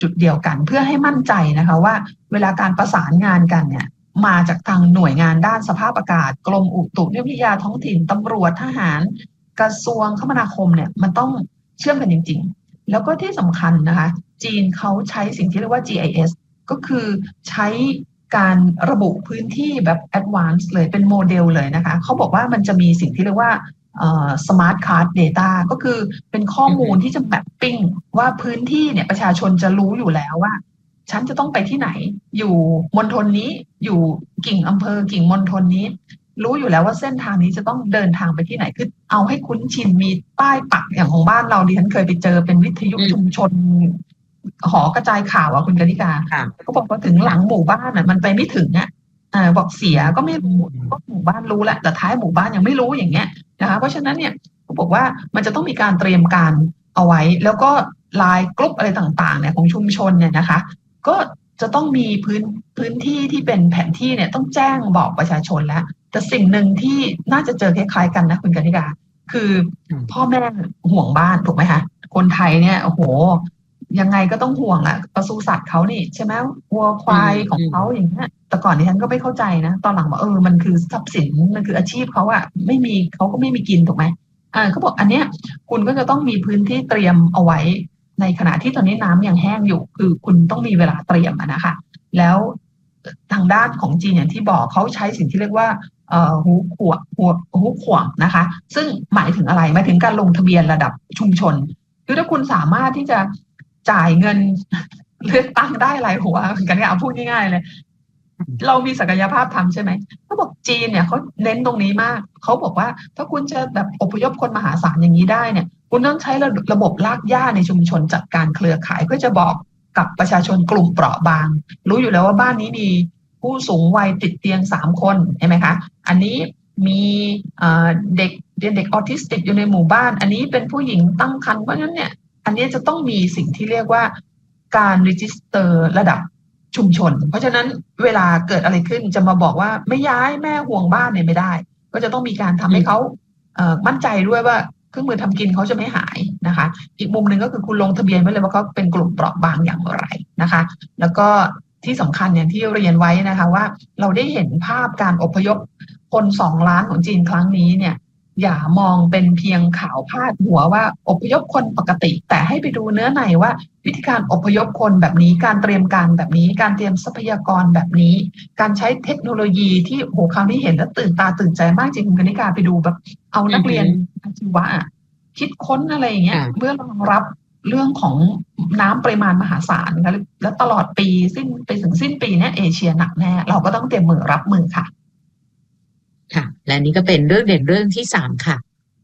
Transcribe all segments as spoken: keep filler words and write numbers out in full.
จุดเดียวกันเพื่อให้มั่นใจนะคะว่าเวลาการประสานงานกันเนี่ยมาจากทางหน่วยงานด้านสภาพอากาศกรมอุตุนิยมวิทยาท้องถิ่นตำรวจทหารกระทรวงคมนาคมเนี่ยมันต้องเชื่อมกันจริงๆแล้วก็ที่สำคัญนะคะจีนเขาใช้สิ่งที่เรียกว่า จี ไอ เอส ก็คือใช้การระบุพื้นที่แบบ advanced เลยเป็นโมเดลเลยนะคะเขาบอกว่ามันจะมีสิ่งที่เรียกว่าsmart card data ก็คือเป็นข้อมูลที่จะแมปปิ้งว่าพื้นที่เนี่ยประชาชนจะรู้อยู่แล้วว่าฉันจะต้องไปที่ไหนอยู่มณฑลนี้อยู่กิ่งอำเภอกิ่งมณฑลนี้รู้อยู่แล้วว่าเส้นทางนี้จะต้องเดินทางไปที่ไหนคือเอาให้คุ้นชินมีป้ายปักอย่างของบ้านเราดิฉันเคยไปเจอเป็นวิทยุชุมชนหอกระจายข่าวอ่ะคุณกนิกาเขาบอกว่าถึงหลังหมู่บ้านอ่ะมันไปไม่ถึงอ่ะอ่าบอกเสียก็ไม่รู้ก็หมู่บ้านรู้แหละแต่ท้ายหมู่บ้านยังไม่รู้อย่างเงี้ยนะคะเพราะฉะนั้นเนี่ยเขาบอกว่ามันจะต้องมีการเตรียมการเอาไว้แล้วก็ไลน์กลุ่มอะไรต่างๆเนี่ยของชุมชนเนี่ยนะคะก็จะต้องมีพื้นพื้นที่ที่เป็นแผนที่เนี่ยต้องแจ้งบอกประชาชนแล้วแต่สิ่งหนึ่งที่น่าจะเจอคล้ายๆกันนะคุณกนิกาคือพ่อแม่ห่วงบ้านถูกไหมคะคนไทยเนี่ยโอ้โหยังไงก็ต้องห่วงอะปศุสัตว์เขานี่ใช่ไหมวัวควายของเขาอย่างเงี้ยแต่ก่อนนี้ฉันก็ไม่เข้าใจนะตอนหลังบอกเออมันคือทรัพย์สินมันคืออาชีพเขาอะไม่มีเขาก็ไม่มีกินถูกไหมอ่าเขาบอกอันเนี้ยคุณก็จะต้องมีพื้นที่เตรียมเอาไว้ในขณะที่ตอนนี้น้ำยังแห้งอยู่คือคุณต้องมีเวลาเตรียมนะคะแล้วทางด้านของจีนอย่างที่บอกเขาใช้สิ่งที่เรียกว่าเอ่อหูขวบหูหูขวบนะคะซึ่งหมายถึงอะไรหมายถึงการลงทะเบียนระดับชุมชนคือถ้าคุณสามารถที่จะจ่ายเงินเลือกตั้งได้หลายหัวกันเนี่ยเอาพูดง่ายๆเลยเรามีศักยภาพทำใช่ไหมเขาบอกจีนเนี่ยเขาเน้นตรงนี้มากเขาบอกว่าถ้าคุณจะแบบอพยพคนมหาศาลอย่างนี้ได้เนี่ยคุณต้องใช้ระบบลากย่าในชุมชนจัดการเครือข่ายเพื่อจะบอกกับประชาชนกลุ่มเปราะบางรู้อยู่แล้วว่าบ้านนี้มีผู้สูงวัยติดเตียงสามคนใช่ไหมคะอันนี้มีเด็กเด็กออทิสติกอยู่ในหมู่บ้านอันนี้เป็นผู้หญิงตั้งครรภ์เพราะฉะนั้นเนี่ยอันนี้จะต้องมีสิ่งที่เรียกว่าการรีจิสเตอร์ระดับชุมชนเพราะฉะนั้นเวลาเกิดอะไรขึ้นจะมาบอกว่าไม่ย้ายแม่ห่วงบ้านเนี่ยไม่ได้ก็จะต้องมีการทำให้เขาเอ่อมั่นใจด้วยว่าเครื่องมือทำกินเขาจะไม่หายนะคะอีกมุมหนึ่งก็คือคุณลงทะเบียนไว้เลยว่าเขาเป็นกลุ่มเปราะบางอย่างไรนะคะแล้วก็ที่สำคัญอย่างที่เรียนไว้นะคะว่าเราได้เห็นภาพการอพยพคนสองล้านของจีนครั้งนี้เนี่ยอย่ามองเป็นเพียงข่าวพาดหัวว่าอพยพคนปกติแต่ให้ไปดูเนื้อในว่าวิธีการอพยพคนแบบนี้การเตรียมการแบบนี้การเตรียมทรัพยากรแบบนี้การใช้เทคโนโลยีที่โหคราวนี้เห็นแล้วตื่นตาตื่นใจมากจริงคุณกนิกาไปดูแบบเอานักเรียนอาชีวะคิดค้นอะไรอย่างเงี้ยเพื่อรองรับเรื่องของน้ำปริมาณมหาศาลนะคะแล้วตลอดปีสิ้นไปถึงสิ้นปีเนี้ยเอเชียหนักแน่เราก็ต้องเตรียมมือรับมือค่ะค่ะและนี่ก็เป็นเรื่องเด่นเรื่องที่สามค่ะ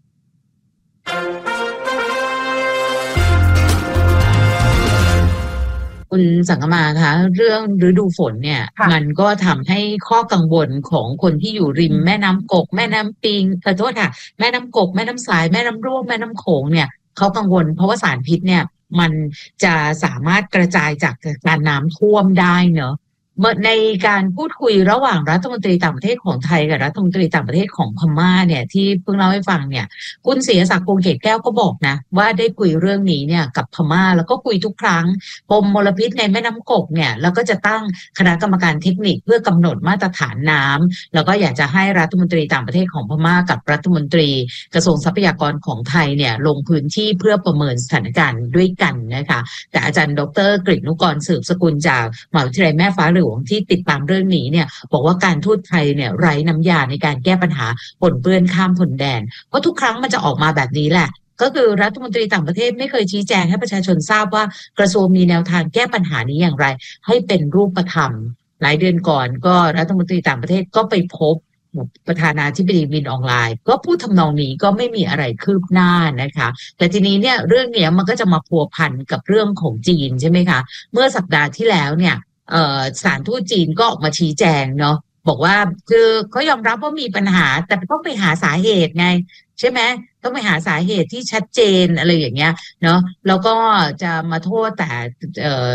คุณสังกมาคะเรื่องฤดูฝนเนี่ยมันก็ทำให้ข้อกังวลของคนที่อยู่ริมแม่น้ำกกแม่น้ำปิงขอโทษค่ะแม่น้ำกกแม่น้ำสายแม่น้ำร่วงแม่น้ำโขงเนี่ยเขากังวลเพราะว่าสารพิษเนี่ยมันจะสามารถกระจายจากการน้ำท่วมได้เนอะในการพูดคุยระหว่างรัฐมนตรีต่างประเทศของไทยกับรัฐมนตรีต่างประเทศของพม่าเนี่ยที่เพิ่งเล่าให้ฟังเนี่ยคุณศรีศักดิ์คงเกตแก้วก็บอกนะว่าได้คุยเรื่องนี้เนี่ยกับพม่าแล้วก็คุยทุกครั้งปมมลพิษในแม่น้ำกกเนี่ยแล้วก็จะตั้งคณะกรรมการเทคนิคเพื่อกำหนดมาตรฐานน้ำแล้วก็อยากจะให้รัฐมนตรีต่างประเทศของพม่ากับรัฐมนตรีกระทรวงทรัพยากรของไทยเนี่ยลงพื้นที่เพื่อประเมินสถานการณ์ด้วยกันนะคะแต่อาจารย์ดร.กฤษณุกรสืบสกุลจากมหาวิทยาลัยแม่ฟ้าหลวงที่ติดตามเรื่องนี้เนี่ยบอกว่าการทูตไทยเนี่ยไร้น้ำยาในการแก้ปัญหาปนเปื้อนข้ามพรมแดนเพราะทุกครั้งมันจะออกมาแบบนี้แหละก็คือรัฐมนตรีต่างประเทศไม่เคยชี้แจงให้ประชาชนทราบว่ากระทรวงมีแนวทางแก้ปัญหานี้อย่างไรให้เป็นรูปธรรมหลายเดือนก่อนก็รัฐมนตรีต่างประเทศก็ไปพบประธานาธิบดีมินอองไลน์ก็พูดทำนองนี้ก็ไม่มีอะไรคืบหน้านะคะแต่ทีนี้เนี่ยเรื่องนี้มันก็จะมาพัวพันกับเรื่องของจีนใช่ไหมคะเมื่อสัปดาห์ที่แล้วเนี่ยเอ่อสถานทูตจีนก็ออกมาชี้แจงเนาะบอกว่าคือเขายอมรับว่ามีปัญหาแต่ต้องไปหาสาเหตุไงใช่ไหมต้องไปหาสาเหตุที่ชัดเจนอะไรอย่างเงี้ยเนาะแล้วก็จะมาโทษแต่เอ่อ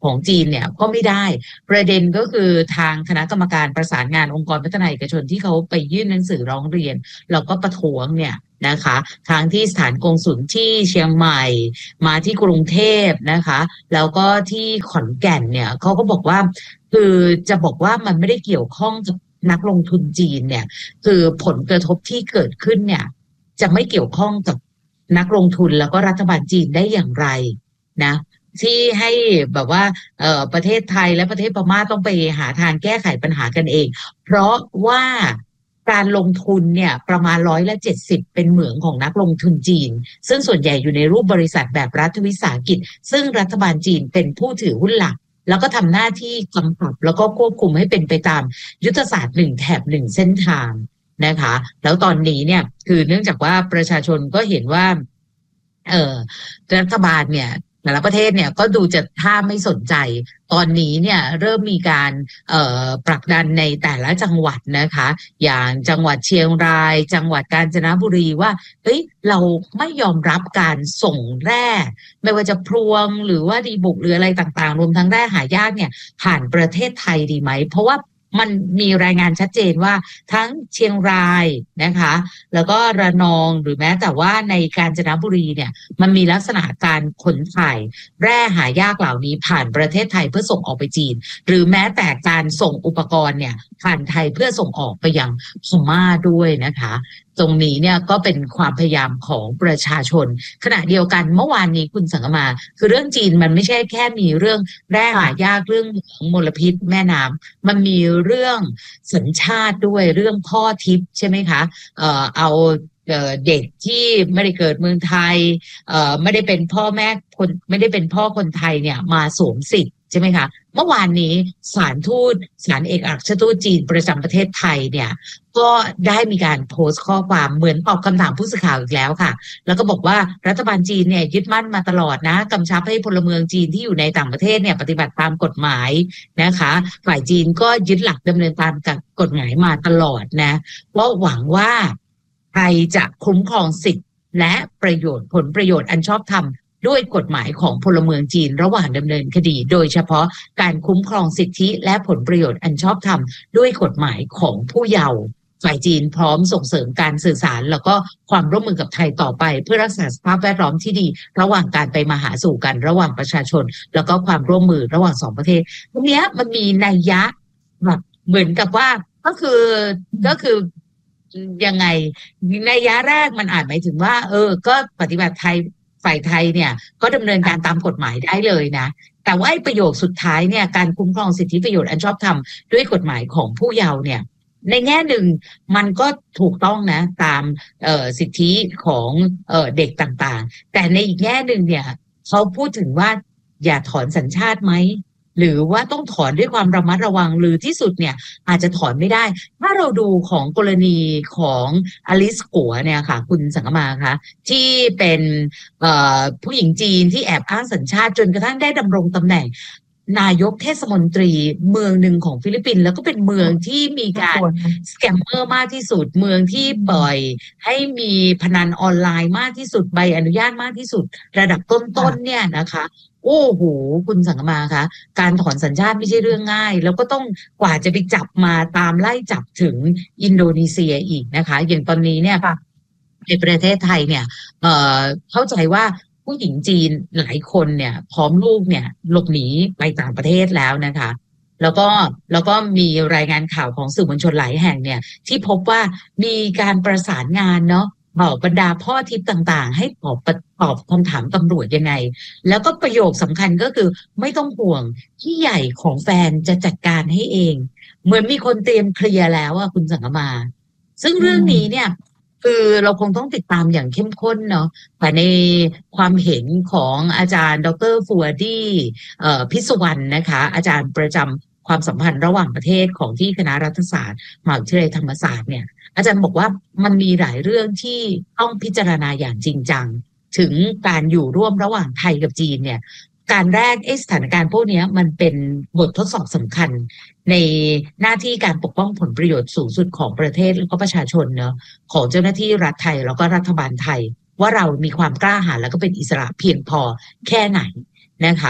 ของจีนเนี่ยก็ไม่ได้ประเด็นก็คือทางคณะกรรมการประสานงานองค์กรพัฒนาเอกชนที่เขาไปยื่นหนังสือร้องเรียนแล้วก็ประท้วงเนี่ยนะคะทางที่สถานกงสุลที่เชียงใหม่มาที่กรุงเทพนะคะแล้วก็ที่ขอนแก่นเนี่ยเขาก็บอกว่าคือจะบอกว่ามันไม่ได้เกี่ยวข้องกับนักลงทุนจีนเนี่ยคือผลกระทบที่เกิดขึ้นเนี่ยจะไม่เกี่ยวข้องกับนักลงทุนแล้วก็รัฐบาลจีนได้อย่างไรนะที่ให้แบบว่าเอ่อประเทศไทยและประเทศพม่าต้องไปหาทางแก้ไขปัญหากันเองเพราะว่าการลงทุนเนี่ยประมาณร้อยละเจ็ดสิบเป็นเหมืองของนักลงทุนจีนซึ่งส่วนใหญ่อยู่ในรูปบริษัทแบบรัฐวิสาหกิจซึ่งรัฐบาลจีนเป็นผู้ถือหุ้นหลักแล้วก็ทำหน้าที่กำกับแล้วก็ควบคุมให้เป็นไปตามยุทธศาสตร์หนึ่งแถบหนึ่งเส้นทางนะคะแล้วตอนนี้เนี่ยคือเนื่องจากว่าประชาชนก็เห็นว่าเออรัฐบาลเนี่ยแต่ละประเทศเนี่ยก็ดูจะท่าไม่สนใจตอนนี้เนี่ยเริ่มมีการเอ่อผลักดันในแต่ละจังหวัดนะคะอย่างจังหวัดเชียงรายจังหวัดกาญจนบุรีว่าเฮ้ยเราไม่ยอมรับการส่งแร่ไม่ว่าจะพลวงหรือว่าดีบุกหรืออะไรต่างๆรวมทั้งแร่หายากเนี่ยผ่านประเทศไทยดีไหมเพราะว่ามันมีรายงานชัดเจนว่าทั้งเชียงรายนะคะแล้วก็ระนองหรือแม้แต่ว่าในกาญจนบุรีเนี่ยมันมีลักษณะการขนถ่ายแร่หายากเหล่านี้ผ่านประเทศไทยเพื่อส่งออกไปจีนหรือแม้แต่การส่งอุปกรณ์เนี่ยผ่านไทยเพื่อส่งออกไปยังพม่าด้วยนะคะตรงนี้เนี่ยก็เป็นความพยายามของประชาชนขณะเดียวกันเมื่อวานนี้คุณสังกมาคือเรื่องจีนมันไม่ใช่แค่มีเรื่องแร่หายากเรื่องของมลพิษแม่น้ำมันมีเรื่องสัญชาติด้วยเรื่องพ่อทิพย์ใช่ไหมคะเอ่อเอาเด็กที่ไม่ได้เกิดเมืองไทยเอ่อไม่ได้เป็นพ่อแม่คนไม่ได้เป็นพ่อคนไทยเนี่ยมาสวมสิทธิ์ใช่ไหมคะเมื่อวานนี้สถานทูตสถานเอกอัครราชทูตจีนประจำประเทศไทยเนี่ยก็ได้มีการโพสต์ข้อความเหมือนตอบคำถามผู้สื่อข่าวอีกแล้วค่ะแล้วก็บอกว่ารัฐบาลจีนเนี่ยยึดมั่นมาตลอดนะกำชับให้พลเมืองจีนที่อยู่ในต่างประเทศเนี่ยปฏิบัติตามกฎหมายนะคะฝ่ายจีนก็ยึดหลักดำเนินตามกับกฎหมายมาตลอดนะว่าหวังว่าไทยจะคุ้มครองสิทธิและประโยชน์ผลประโยชน์อันชอบธรรมด้วยกฎหมายของพลเมืองจีนระหว่างดำเนินคดีโดยเฉพาะการคุ้มครองสิทธิและผลประโยชน์อันชอบธรรมด้วยกฎหมายของผู้เยาว์ฝ่ายจีนพร้อมส่งเสริมการสื่อสารแล้วก็ความร่วมมือกับไทยต่อไปเพื่อรักษาสภาพแวดล้อมที่ดีระหว่างการไปมาหาสู่กันระหว่างประชาชนแล้วก็ความร่วมมือระหว่างสองประเทศตรงนี้มันมีนัยยะแบบเหมือนกับว่าก็คือก็คือยังไงนัยยะแรกมันอาจหมายถึงว่าเออก็ปฏิบัติไทยฝ่ายไทยเนี่ยก็ดำเนินการตามกฎหมายได้เลยนะแต่ว่าประโยคสุดท้ายเนี่ยการคุ้มครองสิทธิประโยชน์อันชอบธรรมด้วยกฎหมายของผู้เยาว์เนี่ยในแง่หนึ่งมันก็ถูกต้องนะตามเอ่อสิทธิของเอ่อเด็กต่างๆแต่ในอีกแง่หนึ่งเนี่ยเขาพูดถึงว่าอย่าถอนสัญชาติไหมหรือว่าต้องถอนด้วยความระมัดระวังหรือที่สุดเนี่ยอาจจะถอนไม่ได้ถ้าเราดูของกรณีของอลิสกัวเนี่ยค่ะคุณสังกมาคะที่เป็นเอ่อผู้หญิงจีนที่แอบอ้างสัญชาติจนกระทั่งได้ดำรงตำแหน่งนายกเทศมนตรีเมืองหนึ่งของฟิลิปปินส์แล้วก็เป็นเมืองที่มีการสแกมเมอร์มากที่สุดเมืองที่ปล่อยให้มีพนันออนไลน์มากที่สุดใบอนุญาตมากที่สุดระดับต้นๆเนี่ยนะคะโอ้โหคุณสังกมาคะการถอนสัญชาติไม่ใช่เรื่องง่ายแล้วก็ต้องกว่าจะไปจับมาตามไล่จับถึงอินโดนีเซียอีกนะคะอย่างตอนนี้เนี่ยในประเทศไทยเนี่ยเอ่อเข้าใจว่าผู้หญิงจีนหลายคนเนี่ยพร้อมลูกเนี่ยหลบหนีไปต่างประเทศแล้วนะคะแล้วก็แล้วก็มีรายงานข่าวของสื่อมวลชนหลายแห่งเนี่ยที่พบว่ามีการประสานงานเนาะบอกบรรดาพ่อทิพย์ต่างๆให้ตอบตอบคำถามตำรวจยังไงแล้วก็ประโยคสำคัญก็คือไม่ต้องห่วงพี่ใหญ่ของแฟนจะจัดการให้เองเหมือนมีคนเตรียมเคลียร์แล้วอะคุณสังกมาซึ่งเรื่องนี้เนี่ยคือเราคงต้องติดตามอย่างเข้มข้นเนาะแต่ในความเห็นของอาจารย์ดรฟัวดี้พิศวรรณนะคะอาจารย์ประจำความสัมพันธ์ระหว่างประเทศของที่คณะรัฐศาสตร์มหาวิทยาลัยธรรมศาสตร์เนี่ยอาจารย์บอกว่ามันมีหลายเรื่องที่ต้องพิจารณาอย่างจริงจังถึงการอยู่ร่วมระหว่างไทยกับจีนเนี่ยการแรกไอ้สถานการณ์พวกนี้มันเป็นบททดสอบสำคัญในหน้าที่การปกป้องผลประโยชน์สูงสุดของประเทศและก็ประชาชนเนาะของเจ้าหน้าที่รัฐไทยแล้วก็รัฐบาลไทยว่าเรามีความกล้าหาญแล้วก็เป็นอิสระเพียงพอแค่ไหนนะคะ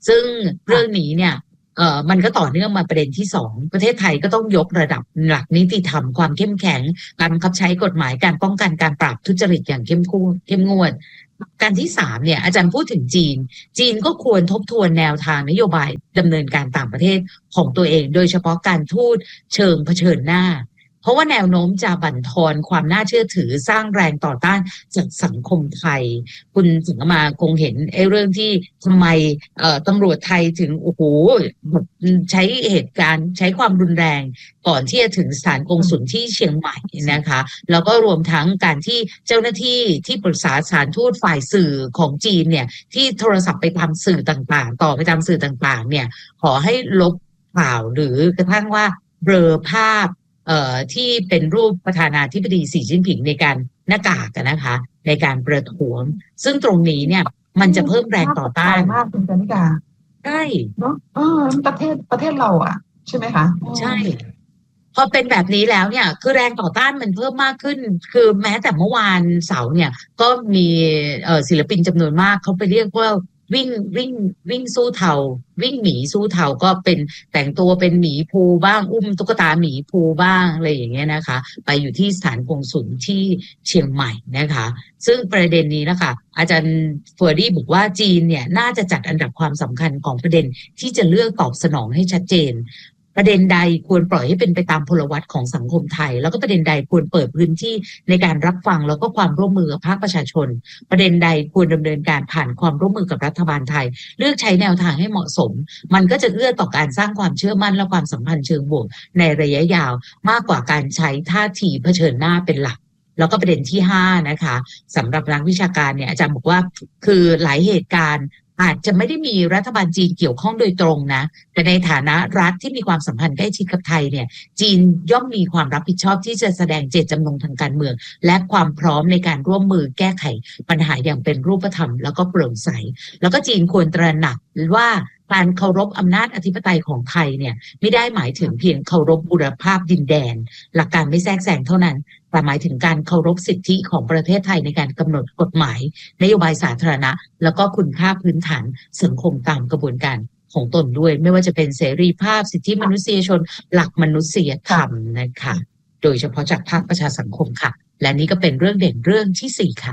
ซึ่งเรื่องนี้เนี่ยเอ่อมันก็ต่อเนื่องมาประเด็นที่สองประเทศไทยก็ต้องยกระดับหลักนิติธรรมความเข้มแข็งการบังคับใช้กฎหมายการป้องกันการปราบทุจริตอย่างเข้มข้นเข้มงวดการที่สามเนี่ยอาจารย์พูดถึงจีนจีนก็ควรทบทวนแนวทางนโยบายดำเนินการต่างประเทศของตัวเองโดยเฉพาะการทูตเชิงเผชิญหน้าเพราะว่าแนวโน้มจะบั่นทอนความน่าเชื่อถือสร้างแรงต่อต้านจากสังคมไทยคุณสังกมาคงเห็นไอ้เรื่องที่ทำไมเอ่อตำรวจไทยถึงโอ้โหใช้เหตุการณ์ใช้ความรุนแรงก่อนที่จะถึงสถานกงสุลที่เชียงใหม่นะคะแล้วก็รวมทั้งการที่เจ้าหน้าที่ที่ปรึกษาสถานทูตฝ่ายสื่อของจีนเนี่ยที่โทรศัพท์ไปตามสื่อต่างๆต่อไปตามสื่อต่างๆเนี่ยขอให้ลบข่าวหรือกระทั่งว่าเบลอภาพเอ่อที่เป็นรูปประธานาธิบดีสีจิ้นผิงในการหน้ากากนะคะในการประท้วงซึ่งตรงนี้เนี่ยมันจะเพิ่มแรงต่อต้านมากคุณกนิกาใช่เนาะเออประเทศประเทศเราอ่ะใช่ไหมคะใช่พอเป็นแบบนี้แล้วเนี่ยคือแรงต่อต้านมันเพิ่มมากขึ้นคือแม้แต่เมื่อวานเสาร์เนี่ยก็มีเอ่อศิลปินจำนวนมากเขาไปเรียกว่าวิ่งวิ่งวิ่งสู้เทาวิ่งหมีสู้เทาก็เป็นแต่งตัวเป็นหมีภูบ้างอุ้มตุ๊กตาหมีภูบ้างอะไรอย่างเงี้ยนะคะไปอยู่ที่สถานกงสุลที่เชียงใหม่นะคะซึ่งประเด็นนี้นะคะอาจารย์เฟอร์ดี้บอกว่าจีนเนี่ยน่าจะจัดอันดับความสำคัญของประเด็นที่จะเลือกตอบสนองให้ชัดเจนประเด็นใดควรปล่อยให้เป็นไปตามพลวัตของสังคมไทยแล้วก็ประเด็นใดควรเปิดพื้นที่ในการรับฟังแล้วก็ความร่วมมือกับภาคประชาชนประเด็นใดควรดำเนินการผ่านความร่วมมือกับรัฐบาลไทยเลือกใช้แนวทางให้เหมาะสมมันก็จะเอื้อต่อการสร้างความเชื่อมั่นและความสัมพันธ์เชิงบวกในระยะยาวมากกว่าการใช้ท่าทีเผชิญหน้าเป็นหลักแล้วก็ประเด็นที่ห้านะคะสำหรับนักวิชาการเนี่ยอาจารย์บอกว่าคือหลายเหตุการณ์อาจจะไม่ได้มีรัฐบาลจีนเกี่ยวข้องโดยตรงนะแต่ในฐานะรัฐที่มีความสัมพันธ์ใกล้ชิดกับไทยเนี่ยจีนย่อมมีความรับผิดชอบที่จะแสดงเจตจำนงทางการเมืองและความพร้อมในการร่วมมือแก้ไขปัญหาอย่างเป็นรูปธรรมแล้วก็โปร่งใสแล้วก็จีนควรตระหนักว่าการเคารพอำนาจอธิปไตยของไทยเนี่ยไม่ได้หมายถึงเพียงเคารพบูรภาพดินแดนหลักการไม่แทรกแซงเท่านั้นแต่หมายถึงการเคารพสิทธิของประเทศไทยในการกำหนดกฎหมายนโยบายสาธารณะแล้วก็คุณค่าพื้นฐานสังคมตามกระบวนการของตนด้วยไม่ว่าจะเป็นเสรีภาพสิทธิมนุษยชนหลักมนุษยธรรมนะคะโดยเฉพาะจากภาคประชาสังคมค่ะและนี่ก็เป็นเรื่องเด่นเรื่องที่สี่ค่ะ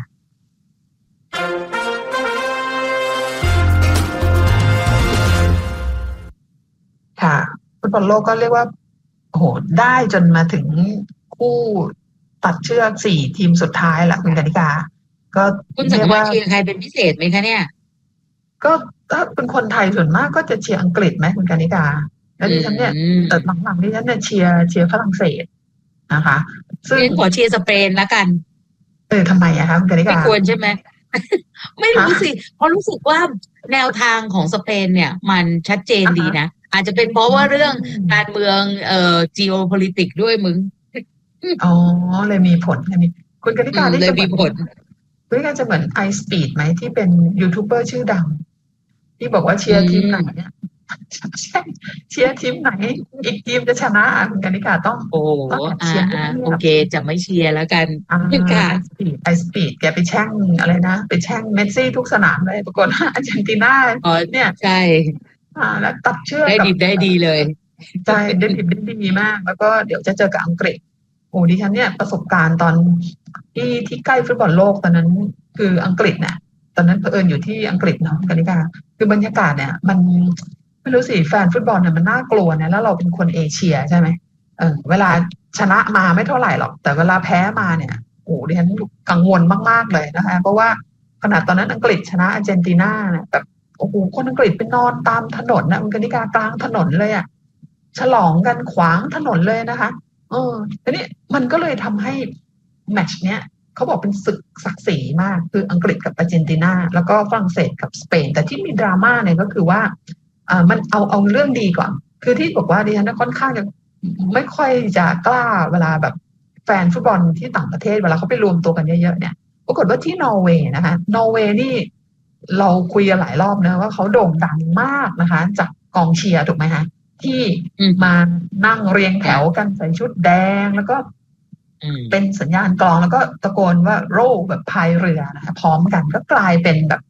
ค่ะฟุตบอลโลกก็เรียกว่าโอ้โหได้จนมาถึงคู่ตัดเชือกสี่ทีมสุดท้ายละคุณกนิกาก็คุณสังว่าเชียร์ใครเป็นพิเศษไหมคะเนี่ยก็ถ้าเป็นคนไทยส่วนมากก็จะเชียร์อังกฤษไหมคุณกนิกาแล้วดิฉันเนี่ยแต่หลังๆดิฉันเนี่ยเชียร์เชียร์ฝรั่งเศสนะคะซึ่งขอเชียร์สเปนละกันเออทำไมอะคะคุณกนิกาไม่ควรใช่ไหมไม่รู้สิเพราะรู้สึกว่าแนวทางของสเปนเนี่ยมันชัดเจนดีนะอาจจะเป็นเพราะว่าเรื่องการเมืองเอ่อ geopolitics ด้วยมึงอ๋อเลยมีผลใช่ไหมคุณกนิกาได้จะมีผลคุณกนิกาจะเหมือนไอสปีดไหมที่เป็นยูทูบเบอร์ชื่อดังที่บอกว่าเชียร์ทีมไหนเนี่ยใช่เชียร์ทีมไหนอีกทีมจะชนะคุณกนิกาต้องโอ้เชียร์โอเคจะไม่เชียร์แล้วกันค่ะไอสปีดแกไปแช่งอะไรนะไปแช่งเมสซี่ทุกสนามเลยปรากฏว่าอาร์เจนตินาเนี่ยใช่อ่าแล้วตัดเชือกได้ดีได้ดีเลยใช่ได้ดีได้ดีมากแล้วก็เดี๋ยวจะเจอกับอังกฤษโอ้ดิฉันเนี่ยประสบการณ์ตอนที่ที่ใกล้ฟุตบอลโลกตอนนั้นคืออังกฤษเนี่ยตอนนั้นเผอิญอยู่ที่อังกฤษเนาะกนิกาคือบรรยากาศเนี่ยมันไม่รู้สิแฟนฟุตบอลเนี่ยมันน่ากลัวนะแล้วเราเป็นคนเอเชียใช่ไหมเออเวลาชนะมาไม่เท่าไหร่หรอกแต่เวลาแพ้มาเนี่ยโอ้ดิฉันกังวลมากๆเลยนะคะเพราะว่าขนาดตอนนั้นอังกฤษชนะอาร์เจนตินาเนี่ยแบบโอ้โหคนอังกฤษไปนอนตามถนนนะคุณกนิกากลางถนนเลยอ่ะฉลองกันขวางถนนเลยนะคะเออทีนี้มันก็เลยทำให้แมตช์เนี้ยเขาบอกเป็นศึกศักดิ์ศรีมากคืออังกฤษกับอาร์เจนตินาแล้วก็ฝรั่งเศสกับสเปนแต่ที่มีดราม่าเนี่ยก็คือว่าอ่ามันเอาเอาเรื่องดีก่อนคือที่บอกว่าดิฉันค่อนข้างจะไม่ค่อยจะกล้าเวลาแบบแฟนฟุตบอลที่ต่างประเทศเวลาเขาไปรวมตัวกันเยอะๆเนี่ยปรากฏว่าที่นอร์เวย์นะคะนอร์เวย์นี่เราคุยกันหลายรอบนะว่าเขาโด่งดังมากนะคะจากกองเชียร์ถูกไหมคะที่มานั่งเรียงแถวกันใส่ชุดแดงแล้วก็เป็นสัญญาณกลองแล้วก็ตะโกนว่าโร่แบบพายเรือนะคะพร้อมกันก็กลายเป็นแบบ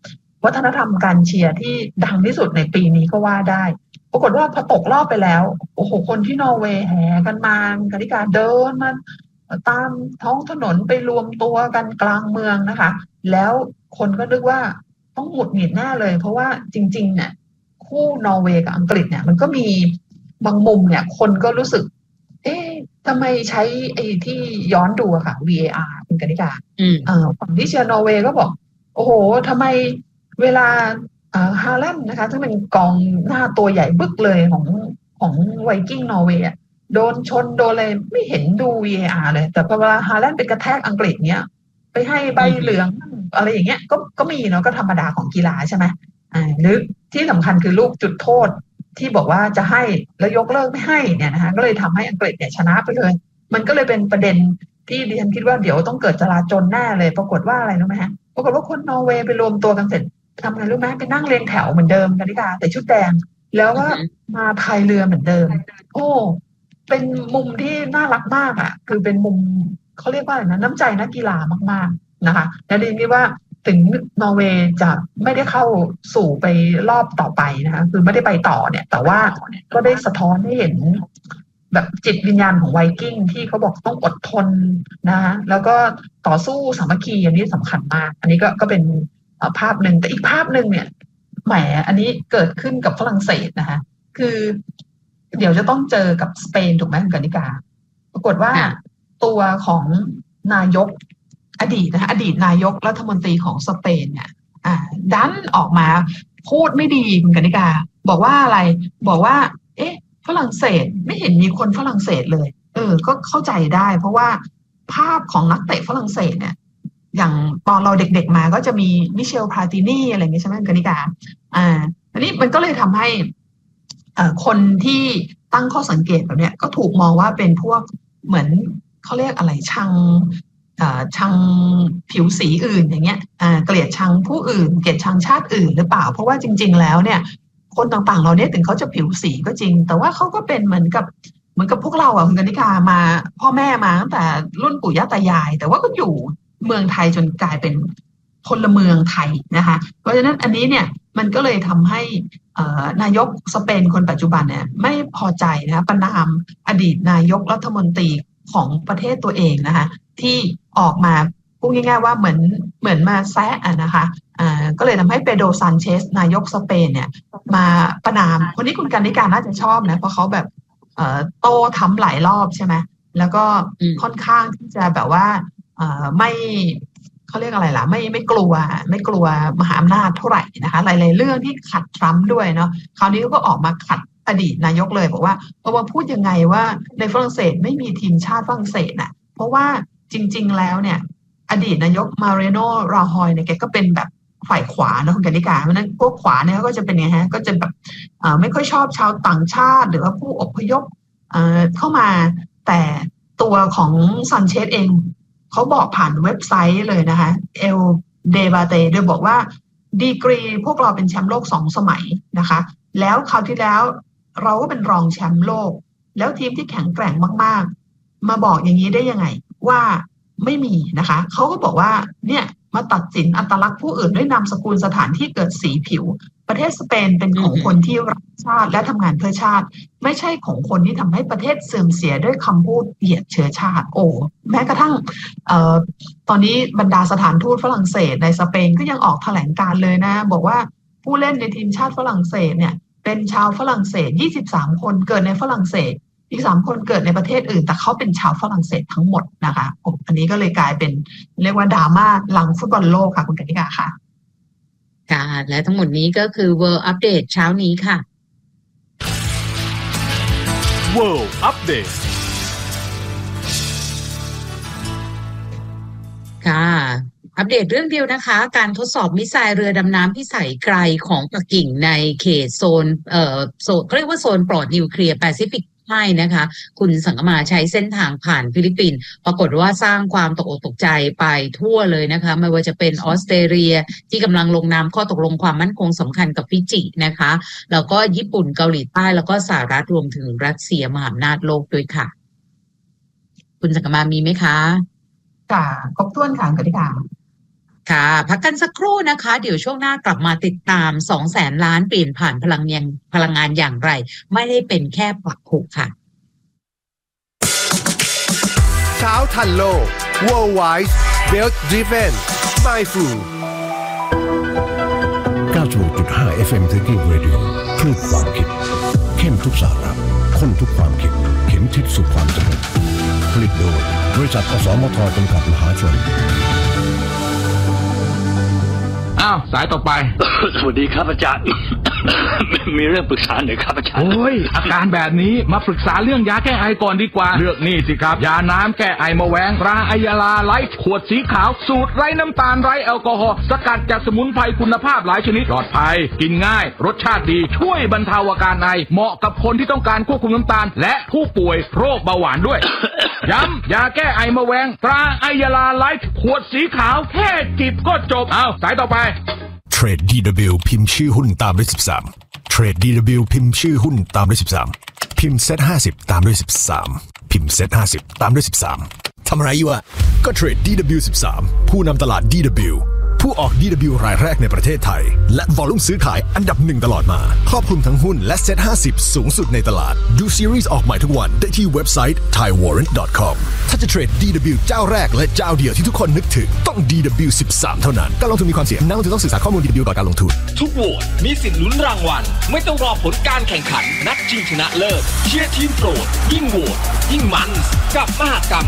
วัฒนธรรมการเชียร์ที่ดังที่สุดในปีนี้ก็ว่าได้ปรากฏว่าพอตกรอบไปแล้วโอ้โหคนที่นอร์เวย์แห่กันมากติกาเดินมาตามท้องถนนไปรวมตัวกันกลางเมืองนะคะแล้วคนก็นึกว่าต้องหงุดหงิดแน่เลยเพราะว่าจริงๆเนี่ยคู่นอร์เวย์กับอังกฤษเนี่ยมันก็มีบางมุมเนี่ยคนก็รู้สึกเอ๊ะทำไมใช้ไอ้ที่ย้อนดูอะค่ะ วี เอ อาร์ คุณกนิกาเอ่อฝั่งที่เชียร์นอร์เวย์ก็บอกโอ้โหทำไมเวลาฮาแลนด์นะคะซึ่งเป็นกองหน้าตัวใหญ่บึกเลยของของไวกิ้งนอร์เวย์โดนชนโดนอะไรไม่เห็นดู วี เอ อาร์ เลยแต่พอเวลาฮาแลนด์ไปกระแทกอังกฤษเนี้ยไปให้ใบเหลืองอะไรอย่างเงี้ยก็ก็มีเนาะก็ธรรมดาของกีฬาใช่ไหมอ่าหรือที่สำคัญคือลูกจุดโทษที่บอกว่าจะให้แล้วยกเลิกไม่ให้เนี่ยนะคะก็เลยทำให้อังกฤษเนี่ยชนะไปเลยมันก็เลยเป็นประเด็นที่ดิฉันคิดว่าเดี๋ยวต้องเกิดจลาจลแน่เลยปรากฏว่าอะไรรู้ไหมฮะปรากฏว่าคนนอร์เวย์ไปรวมตัวกันเสร็จทำไงรู้ไหมไปนั่งเรียงแถวเหมือนเดิมกันนิกาแต่ชุดแดงแล้วก็มาพายเรือเหมือนเดิมโอ้เป็นมุมที่น่ารักมากอ่ะคือเป็นมุมเขาเรียกว่าอะไรนะน้ำใจนักกีฬามากๆนะคะแล้วดิฉันคิดว่าถึงนอร์เวย์จะไม่ได้เข้าสู่ไปรอบต่อไปนะคะคือไม่ได้ไปต่อเนี่ยแต่ว่าก็ได้สะท้อนให้เห็นแบบจิตวิญญาณของไวกิ้งที่เขาบอกต้องอดทนนะคะแล้วก็ต่อสู้สามัคคีอันนี้สำคัญมากอันนี้ก็ก็เป็นภาพหนึ่งแต่อีกภาพหนึ่งเนี่ยแหมอันนี้เกิดขึ้นกับฝรั่งเศสนะคะคือเดี๋ยวจะต้องเจอกับสเปนถูกไหมคุณกนิกาปรากฏว่าตัวของนายกอดีตนะคะอดีตนายกรัฐมนตรีของสเปนเนี่ยอ่าดันออกมาพูดไม่ดีคุณกนิกาบอกว่าอะไรบอกว่าเอ๊ะฝรั่งเศสไม่เห็นมีคนฝรั่งเศสเลยเออก็เข้าใจได้เพราะว่าภาพของนักเตะฝรั่งเศสเนี่ยอย่างตอนเราเด็กๆมาก็จะมีมิเชลพลาตินีอะไรอย่างเงี้ยใช่ไหมคุณกนิกาอ่าอันนี้มันก็เลยทำให้เอ่อคนที่ตั้งข้อสังเกตแบบเนี้ยก็ถูกมองว่าเป็นพวกเหมือนเขาเรียกอะไรชังชังผิวสีอื่นอย่างเงี้ยเกลียดชังผู้อื่นเกลียดชังชาติอื่นหรือเปล่าเพราะว่าจริงๆแล้วเนี่ยคนต่างๆเราเนี่ยถึงเขาจะผิวสีก็จริงแต่ว่าเขาก็เป็นเหมือนกับเหมือนกับพวกเราอ่ะคุณกนิกามาพ่อแม่มาตั้งแต่รุ่นปู่ย่าตายายแต่ว่าก็อยู่เมืองไทยจนกลายเป็นพลเมืองไทยนะคะเพราะฉะนั้นอันนี้เนี่ยมันก็เลยทำให้นายกสเปนคนปัจจุบันเนี่ยไม่พอใจนะประณามอดีตนายกรัฐมนตรีของประเทศตัวเองนะคะที่ออกมาพูดง่ายๆว่าเหมือนเหมือนมาแซะนะคะอ่าก็เลยทำให้เปโดรซานเชสนายกสเปนเนี่ยมาประณามคนนี้คุณกันนิการน่าจะชอบนะเพราะเขาแบบเอ่อโต้ทำหลายรอบใช่ไหมแล้วก็ค่อนข้างที่จะแบบว่าเอ่อไม่เขาเรียกอะไรล่ะไม่ไม่กลัวไม่กลัวมหาอำนาจเท่าไหร่นะคะหลายๆเรื่องที่ขัดทรัมป์ด้วยเนาะคราวนี้ก็ออกมาขัดอดีตนายกเลยบอกว่าเอามาพูดยังไงว่าในฝรั่งเศสไม่มีทีมชาติฝรั่งเศสน่ะเพราะว่าจริงๆแล้วเนี่ยอดีตนายกมาเรโนราฮอยเนี่ยแกก็เป็นแบบฝ่ายขวานะคุณกนิกาเพราะนั้นพวกขวาเนี่ยก็จะเป็นไงฮะก็จะแบบไม่ค่อยชอบชาวต่างชาติหรือว่าผู้อพยพเข้ามาแต่ตัวของซันเชสเองเขาบอกผ่านเว็บไซต์เลยนะคะเอลเดบาเตโดยบอกว่าดีกรีพวกเราเป็นแชมป์โลกสองสมัยนะคะแล้วคราวที่แล้วเราก็เป็นรองแชมป์โลกแล้วทีมที่แข็งแกร่งมากๆมาบอกอย่างนี้ได้ยังไงว่าไม่มีนะคะเขาก็บอกว่าเนี่ยมาตัดสินอัตลักษณ์ผู้อื่นด้วยนามสกุลสถานที่เกิดสีผิวประเทศสเปนเป็นของคนที่รักชาติและทำงานเพื่อชาติไม่ใช่ของคนที่ทำให้ประเทศเสื่อมเสียด้วยคำพูดเหยียดเชื้อชาติโอ้แม้กระทั่งเอ่อตอนนี้บรรดาสถานทูตฝรั่งเศสในสเปนก็ยังออกแถลงการเลยนะบอกว่าผู้เล่นในทีมชาติฝรั่งเศสเนี่ยเป็นชาวฝรั่งเศสยี่สิบสามคนเกิดในฝรั่งเศสอีกสามคนเกิดในประเทศอื่นแต่เขาเป็นชาวฝรั่งเศสทั้งหมดนะคะอันนี้ก็เลยกลายเป็นเรียกว่าดราม่าหลังฟุตบอลโลกค่ะคุณกนิกาค่ะค่ะและทั้งหมดนี้ก็คือ World Update เช้านี้ค่ะ World Update ค่ะอัปเดตเรื่องเดียวนะคะการทดสอบมิสไซล์เรือดำน้ำพิสัยไกลของปักกิ่งในเขตโซนเอ่อโซนเรียกว่าโซนปลอดนิวเคลียร์แปซิฟิกใช่นะคะคุณสังกมาใช้เส้นทางผ่านฟิลิปปินส์ปรากฏว่าสร้างความตกอกตกใจไปทั่วเลยนะคะไม่ว่าจะเป็นออสเตรเลียที่กำลังลงนามข้อตกลงความมั่นคงสำคัญกับฟิจินะคะแล้วก็ญี่ปุ่นเกาหลีใต้แล้วก็สหรัฐรวมถึงรัสเซียมหาอำนาจโลกด้วยค่ะคุณสังกมามีไหมคะค่ะครบถ้วนค่ะกติกาค่ะพักกันสักครู่นะคะเดี๋ยวช่วงหน้ากลับมาติดตามสองแสนล้านเปลี่ยนผ่านพลังงานพลังงานอย่างไรไม่ได้เป็นแค่ปักหุกค่ะเช้าทันโลก Worldwide Wealth Driven Mindful เก้าสิบหกจุดห้า เอฟ เอ็ม Thinking Radio คลื่นความคิดเข้มทุกสาระข้นทุกความคิดเข็มทิศสู่ความสำเร็จผลิตโดยบริษัทอสมทจำกัดมหาชนอ้าวสายต่อไปสวัสดีครับอาจารย์ มีเรื่องปรึกษาหน่อยครับอาจารย์โอ้ยอาการแบบนี้มาปรึกษาเรื่องยาแก้ไอก่อนดีกว่าเลือกนี่สิครับยาน้ำแก้ไอมะแวงตราไอยาลาไลท์ขวดสีขาวสูตรไร้น้ำตาลไร้แอลกอฮอล์สกัดจากสมุนไพรคุณภาพหลายชนิดปลอดภัยกินง่ายรสชาติดีช่วยบรรเทาอาการไอเหมาะกับคนที่ต้องการควบคุมน้ำตาลและผู้ป่วยโรคเบาหวานด้วย ย้ำยาแก้ไอมะแวงตราไอยาลาไลท์ขวดสีขาวแค่จิบก็จบเอาสายต่อไปเทรด ดี ดับเบิลยู พิมพ์ชื่อหุ้นตามด้วยสิบสามเทรด ดี ดับเบิลยู พิมพ์ชื่อหุ้นตามด้วยสิบสามพิมพ์เซ็ตห้าสิบตามด้วยสิบสามพิมพ์เซ็ตห้าสิบตามด้วยสิบสามทำอะไรอยู่อ่ะก็เทรด ดี ดับเบิลยู สิบสามผู้นำตลาด ดี ดับเบิลยู ผู้ออก ดี ดับเบิลยู รายแรกในประเทศไทยและวอลลุ่มซื้อขายอันดับหนึ่งตลอดมาครอบคลุมทั้งหุ้นและเซ็ตห้าสิบสูงสุดในตลาดดูซีรีส์ออกใหม่ทุกวันได้ที่เว็บไซต์ ไทย วอร์เรนต์ ดอท คอม ถ้าจะเทรด ดี ดับเบิลยู เจ้าแรกและเจ้าเดียวที่ทุกคนนึกถึงต้อง ดี ดับเบิลยู สิบสามเท่านั้นการลงทุนมีความเสี่ยงนักลงทุนต้องศึกษาข้อมูล ดี ดับเบิลยู ก่อนการลงทุนทุกโหวตมีสิทธิ์ลุ้นรางวัลไม่ต้องรอผลการแข่งขันนัดชิงชนะเลิศเชียร์ทีมโปรดยิ่งโหวตยิ่งมันกับมหกรรม